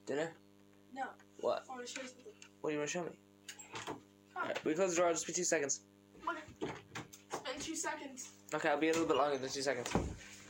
Dinner? No. What? I want to show you something. What do you want to show me? Alright, we close the door. I'll just be 2 seconds. Okay. It's been 2 seconds. Okay, I'll be a little bit longer than 2 seconds.